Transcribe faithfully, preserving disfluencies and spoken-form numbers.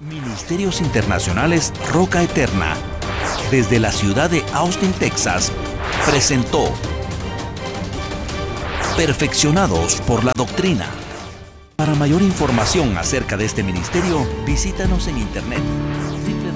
Ministerios Internacionales Roca Eterna, desde la ciudad de Austin, Texas, presentó Perfeccionados por la Doctrina. Para mayor información acerca de este ministerio, visítanos en internet